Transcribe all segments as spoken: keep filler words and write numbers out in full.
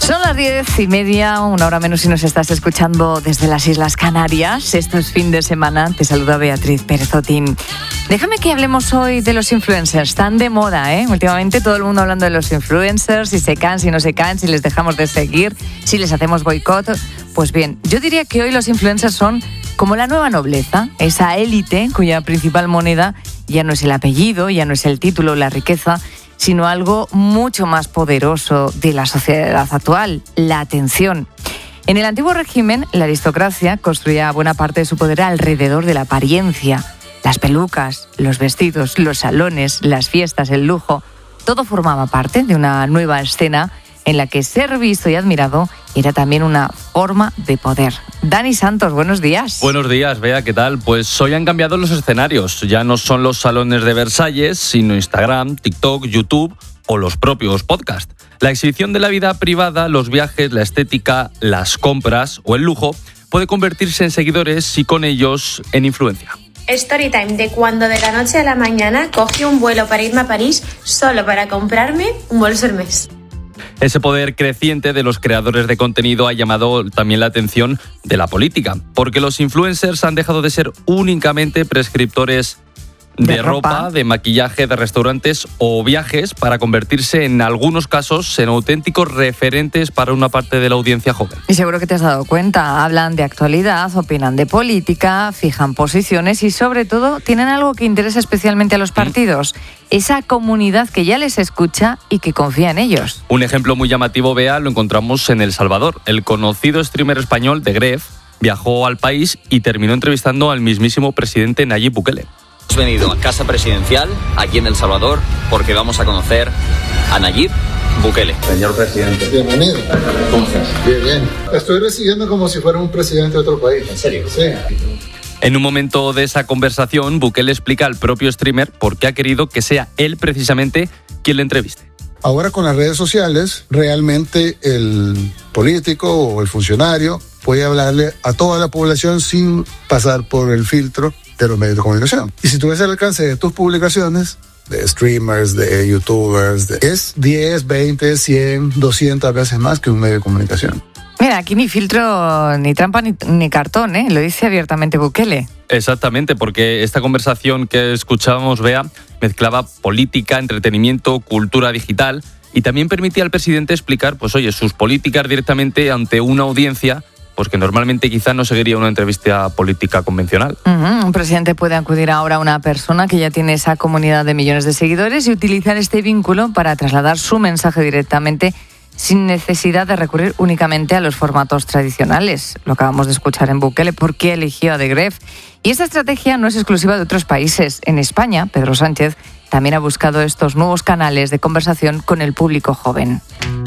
Son las diez y media, una hora menos si nos estás escuchando desde las Islas Canarias. Esto es fin de semana. Te saluda Beatriz Pérez Otín. Déjame que hablemos hoy de los influencers. Están de moda, ¿eh? Últimamente todo el mundo hablando de los influencers, si se caen, si no se caen, si les dejamos de seguir, si les hacemos boicot. Pues bien, yo diría que hoy los influencers son como la nueva nobleza, esa élite cuya principal moneda ya no es el apellido, ya no es el título o la riqueza, sino algo mucho más poderoso de la sociedad actual, la atención. En el antiguo régimen, la aristocracia construía buena parte de su poder alrededor de la apariencia. Las pelucas, los vestidos, los salones, las fiestas, el lujo, todo formaba parte de una nueva escena en la que ser visto y admirado era también una forma de poder. Dani Santos, buenos días. Buenos días, Bea, ¿qué tal? Pues hoy han cambiado los escenarios. Ya no son los salones de Versalles, sino Instagram, TikTok, YouTube o los propios podcasts. La exhibición de la vida privada, los viajes, la estética, las compras o el lujo puede convertirse en seguidores y con ellos en influencia. Storytime de cuando de la noche a la mañana cogí un vuelo para irme a París solo para comprarme un bolso Hermès. Ese poder creciente de los creadores de contenido ha llamado también la atención de la política, porque los influencers han dejado de ser únicamente prescriptores de, de ropa, ropa, de maquillaje, de restaurantes o viajes para convertirse en algunos casos en auténticos referentes para una parte de la audiencia joven. Y seguro que te has dado cuenta, hablan de actualidad, opinan de política, fijan posiciones y sobre todo tienen algo que interesa especialmente a los partidos, ¿Mm? esa comunidad que ya les escucha y que confía en ellos. Un ejemplo muy llamativo, Bea, lo encontramos en El Salvador. El conocido streamer español de Gref viajó al país y terminó entrevistando al mismísimo presidente Nayib Bukele. Hemos venido a Casa Presidencial, aquí en El Salvador, porque vamos a conocer a Nayib Bukele. Señor presidente. Bienvenido. ¿Cómo estás? Bien, bien. Estoy recibiendo como si fuera un presidente de otro país. ¿En serio? Sí. En un momento de esa conversación, Bukele explica al propio streamer por qué ha querido que sea él precisamente quien le entreviste. Ahora con las redes sociales, realmente el político o el funcionario puede hablarle a toda la población sin pasar por el filtro de los medios de comunicación. Y si tú ves el alcance de tus publicaciones, de streamers, de youtubers, de, es diez, veinte, cien, doscientas veces más que un medio de comunicación. Mira, aquí ni filtro, ni trampa, ni, ni cartón, ¿eh? Lo dice abiertamente Bukele. Exactamente, porque esta conversación que escuchábamos, Bea, mezclaba política, entretenimiento, cultura digital y también permitía al presidente explicar, pues oye, sus políticas directamente ante una audiencia pues que normalmente quizá no seguiría una entrevista política convencional. Uh-huh. Un presidente puede acudir ahora a una persona que ya tiene esa comunidad de millones de seguidores y utilizar este vínculo para trasladar su mensaje directamente sin necesidad de recurrir únicamente a los formatos tradicionales. Lo acabamos de escuchar en Bukele, por qué eligió a The Gref. Y esta estrategia no es exclusiva de otros países. En España, Pedro Sánchez también ha buscado estos nuevos canales de conversación con el público joven.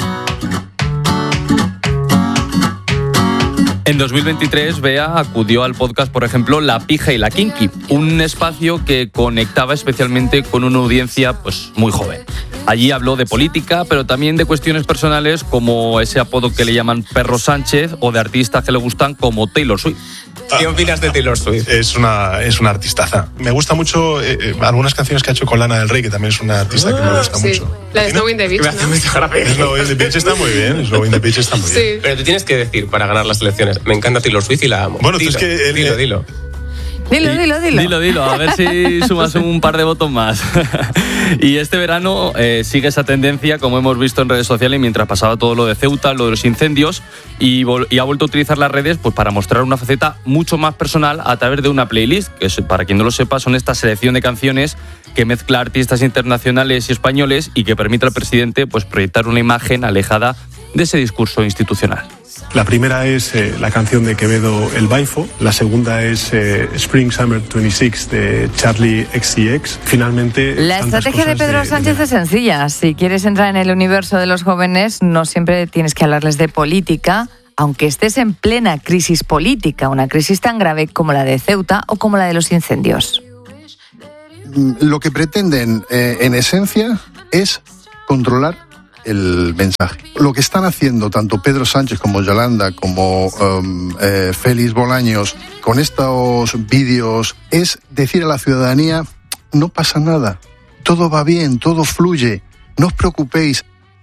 En dos mil veintitrés, Bea acudió al podcast, por ejemplo, La Pija y la Kinky, un espacio que conectaba especialmente con una audiencia pues, muy joven. Allí habló de política, pero también de cuestiones personales como ese apodo que le llaman Perro Sánchez o de artistas que le gustan como Taylor Swift. ¿Qué opinas de Taylor Swift? Es una, es una artistaza. Me gusta mucho eh, eh, algunas canciones que ha hecho con Lana del Rey, que también es una artista que me gusta sí. mucho. La de Snow in the Beach, Me hace ¿no? mucha gracia. Snow in the Beach está muy bien. Snow in the Beach está muy Sí. bien. Pero tú tienes que decir para ganar las elecciones. Me encanta Taylor Swift y la amo. Bueno, tú dilo, es que... Dilo, dilo. Dilo, dilo, dilo. Dilo, dilo, a ver si sumas un par de votos más. Y este verano eh, sigue esa tendencia, como hemos visto en redes sociales, mientras pasaba todo lo de Ceuta, lo de los incendios, y, vol- y ha vuelto a utilizar las redes pues, para mostrar una faceta mucho más personal a través de una playlist, que es, para quien no lo sepa, son esta selección de canciones que mezcla artistas internacionales y españoles y que permite al presidente pues, proyectar una imagen alejada de ese discurso institucional. La primera es eh, la canción de Quevedo, El Baifo. La segunda es eh, Spring Summer veintiséis de Charlie X C X. Finalmente... La estrategia de Pedro Sánchez es sencilla. Si quieres entrar en el universo de los jóvenes, no siempre tienes que hablarles de política, aunque estés en plena crisis política, una crisis tan grave como la de Ceuta o como la de los incendios. Lo que pretenden, eh, en esencia, es controlar el mensaje. Lo que están haciendo tanto Pedro Sánchez como Yolanda, como um, eh, Félix Bolaños, con estos vídeos, es decir a la ciudadanía, no pasa nada, todo va bien, todo fluye, no os preocupéis.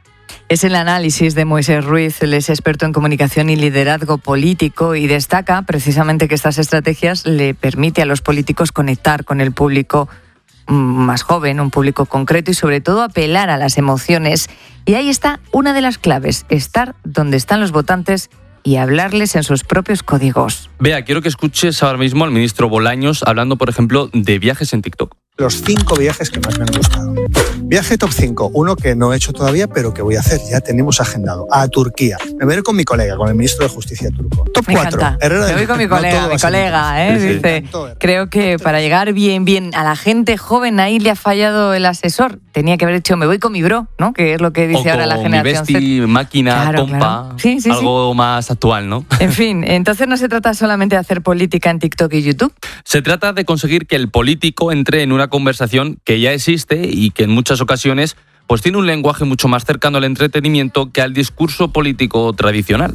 Es el análisis de Moisés Ruiz, él es experto en comunicación y liderazgo político y destaca precisamente que estas estrategias le permiten a los políticos conectar con el público más joven, un público concreto y sobre todo apelar a las emociones. Y ahí está una de las claves, estar donde están los votantes y hablarles en sus propios códigos. Vea, quiero que escuches ahora mismo al ministro Bolaños hablando, por ejemplo, de viajes en TikTok. Los cinco viajes que más me han gustado. Viaje top cinco, uno que no he hecho todavía, pero que voy a hacer, ya tenemos agendado, a Turquía. Me voy a ir con mi colega, con el ministro de Justicia turco. Top cuatro. Me voy con mi colega, no mi colega, ¿eh? Sí, sí. Dice, creo que para llegar bien, bien a la gente joven, ahí le ha fallado el asesor. Tenía que haber dicho, me voy con mi bro, ¿no? Que es lo que dice o ahora la generación mi besti, Z. máquina, claro, compa, claro. Sí, sí, algo sí. más actual, ¿no? En fin, entonces no se trata solamente de hacer política en TikTok y YouTube. Se trata de conseguir que el político entre en una conversación que ya existe y que en muchas ocasiones pues tiene un lenguaje mucho más cercano al entretenimiento que al discurso político tradicional.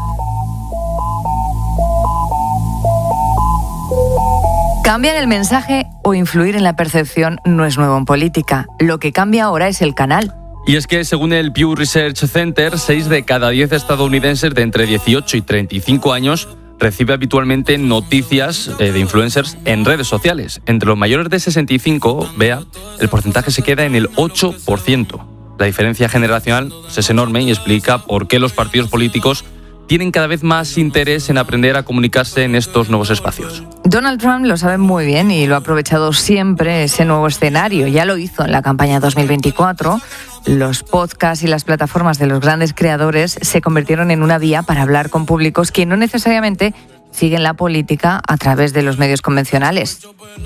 Cambiar el mensaje o influir en la percepción no es nuevo en política. Lo que cambia ahora es el canal. Y es que, según el Pew Research Center, seis de cada diez estadounidenses de entre dieciocho y treinta y cinco años recibe habitualmente noticias eh, de influencers en redes sociales. Entre los mayores de sesenta y cinco, vea, el porcentaje se queda en el ocho por ciento. La diferencia generacional es enorme y explica por qué los partidos políticos tienen cada vez más interés en aprender a comunicarse en estos nuevos espacios. Donald Trump lo sabe muy bien y lo ha aprovechado siempre ese nuevo escenario. Ya lo hizo en la campaña dos mil veinticuatro. Los podcasts y las plataformas de los grandes creadores se convirtieron en una vía para hablar con públicos que no necesariamente siguen la política a través de los medios convencionales.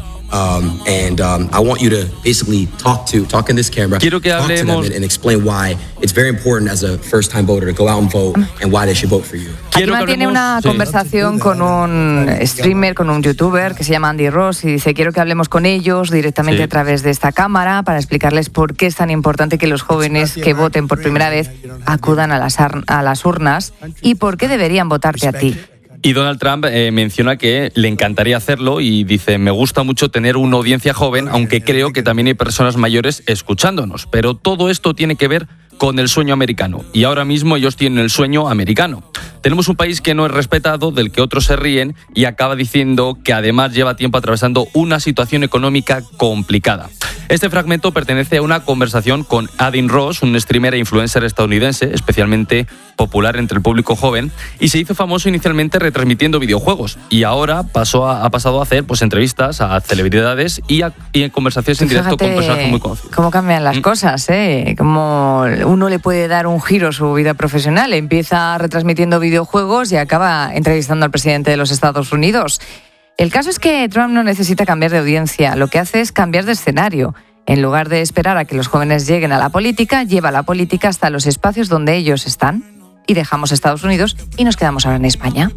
Um, and um, I want you to basically talk to talk in this camera. Quiero que hablemos and, and explain why it's very important as a first-time voter to go out and vote and why they should vote for you. Aquí mantiene una sí. conversación con un streamer, con un youtuber que se llama Andy Ross y dice, quiero que hablemos con ellos directamente sí. a través de esta cámara para explicarles por qué es tan importante que los jóvenes que voten por primera vez acudan a las, a las urnas y por qué deberían votarte a ti. Y Donald Trump eh, menciona que le encantaría hacerlo y dice, me gusta mucho tener una audiencia joven, aunque creo que también hay personas mayores escuchándonos. Pero todo esto tiene que ver con el sueño americano. Y ahora mismo ellos tienen el sueño americano. Tenemos un país que no es respetado, del que otros se ríen y acaba diciendo que además lleva tiempo atravesando una situación económica complicada. Este fragmento pertenece a una conversación con Adin Ross, un streamer e influencer estadounidense, especialmente popular entre el público joven, y se hizo famoso inicialmente retransmitiendo videojuegos, y ahora pasó a, ha pasado a hacer pues, entrevistas a celebridades y, a, y en conversaciones en directo con personajes muy conocidos. Cómo cambian las mm. cosas, ¿eh? Cómo uno le puede dar un giro a su vida profesional. Empieza retransmitiendo videojuegos y acaba entrevistando al presidente de los Estados Unidos. El caso es que Trump no necesita cambiar de audiencia, lo que hace es cambiar de escenario. En lugar de esperar a que los jóvenes lleguen a la política, lleva la política hasta los espacios donde ellos están y dejamos Estados Unidos y nos quedamos ahora en España.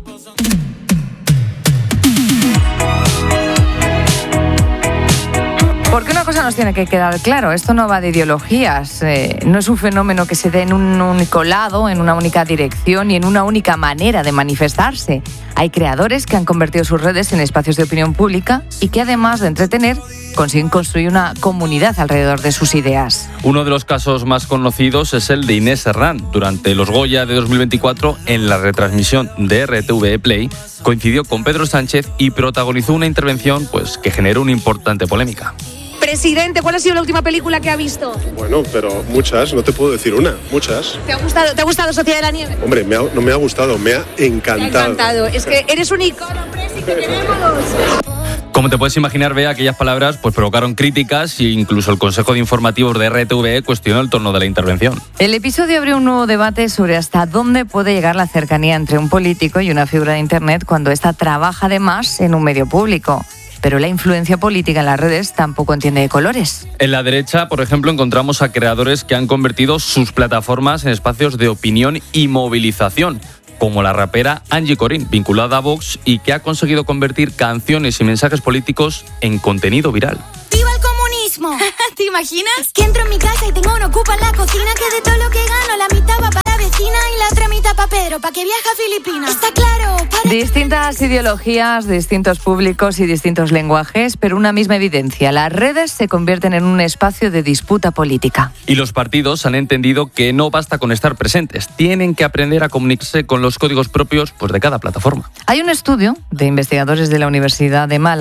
Porque una cosa nos tiene que quedar claro, esto no va de ideologías, eh, no es un fenómeno que se dé en un único lado, en una única dirección y en una única manera de manifestarse. Hay creadores que han convertido sus redes en espacios de opinión pública y que además de entretener, consiguen construir una comunidad alrededor de sus ideas. Uno de los casos más conocidos es el de Inés Serrán. Durante los Goya de dos mil veinticuatro, en la retransmisión de R T V Play, coincidió con Pedro Sánchez y protagonizó una intervención pues, que generó una importante polémica. Presidente, ¿cuál ha sido la última película que ha visto? Bueno, pero muchas, no te puedo decir una, muchas. ¿Te ha gustado, ¿te ha gustado Sociedad de la Nieve? Hombre, me ha, no me ha gustado, me ha encantado. Me ha encantado, es que eres un icono, Presi, que queremos. Como te puedes imaginar, Bea, aquellas palabras pues provocaron críticas e incluso el Consejo de Informativos de R T V cuestionó el tono de la intervención. El episodio abrió un nuevo debate sobre hasta dónde puede llegar la cercanía entre un político y una figura de Internet cuando ésta trabaja además en un medio público. Pero la influencia política en las redes tampoco entiende de colores. En la derecha, por ejemplo, encontramos a creadores que han convertido sus plataformas en espacios de opinión y movilización, como la rapera Angie Corín, vinculada a Vox y que ha conseguido convertir canciones y mensajes políticos en contenido viral. ¡Viva el comunismo! ¿Te imaginas? Que entro en mi casa y tengo un ocupa en la cocina, que de todo lo que gano la mitad va para la vecina y la otra mitad pa' Pedro, pa' que viaje a Filipinas. Está claro. Para... Distintas ideologías, distintos públicos y distintos lenguajes, pero una misma evidencia. Las redes se convierten en un espacio de disputa política. Y los partidos han entendido que no basta con estar presentes, tienen que aprender a comunicarse con los códigos propios pues, de cada plataforma. Hay un estudio de investigadores de la Universidad de Málaga